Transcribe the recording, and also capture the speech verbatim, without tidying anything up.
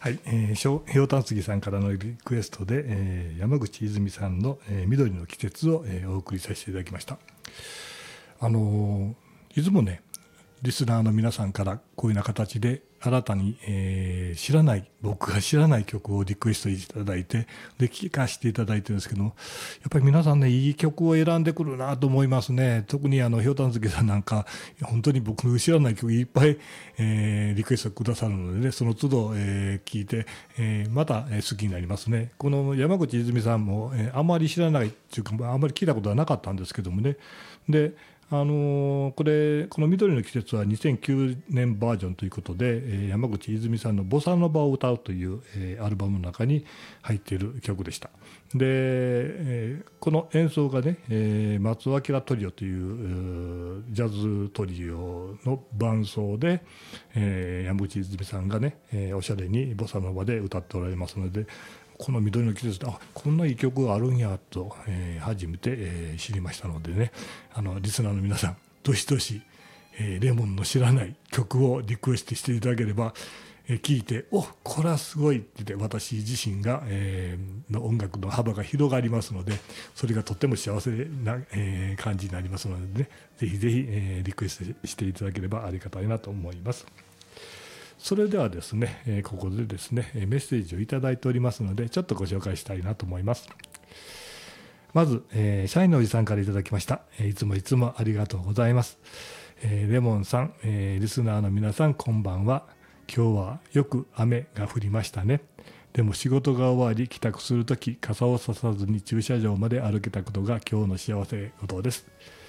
はい、えー、しょひょうたん杉さんからのリクエストで、えー、山口泉さんの、えー、緑の季節を、えー、お送りさせていただきました。あのー、いつもね、リスナーの皆さんからこういうような形で新たに、えー、知らない僕が知らない曲をリクエストいただいてで聴かせていただいてるんですけど、やっぱり皆さんねいい曲を選んでくるなと思いますね。特にあのひょうたん漬さんなんか本当に僕の知らない曲いっぱい、えー、リクエストくださるのでね、その都度、えー、聞いて、えー、また好きになりますね。この山口泉さんも、えー、あまり知らないというかあまり聞いたことはなかったんですけどもね。であのー、これこの緑の季節はにせんきゅうねんバージョンということで、えー、山口泉さんのボサノバを歌うという、えー、アルバムの中に入っている曲でした。で、えー、この演奏がね、えー、松尾明トリオというジャズトリオの伴奏で、えー、山口泉さんがね、えー、おしゃれにボサノバで歌っておられますので、この緑の季節であこんないい曲があるんやと、えー、初めて、えー、知りましたのでね、あのリスナーの皆さんどしどし、えー、レモンの知らない曲をリクエストしていただければ、えー、聞いておこれはすごいって言って私自身が、えー、の音楽の幅が広がりますので、それがとっても幸せな、えー、感じになりますのでね、ぜひぜひ、えー、リクエストしていただければありがたいなと思います。それではですね、えー、ここでですねメッセージをいただいておりますのでちょっとご紹介したいなと思います。まず、えー、社員のおじさんからいただきました。えー、いつもいつもありがとうございます。えー、レモンさん、えー、リスナーの皆さんこんばんは。今日はよく雨が降りましたね。でも仕事が終わり帰宅するとき傘をささずに駐車場まで歩けたことが今日の幸せ事です。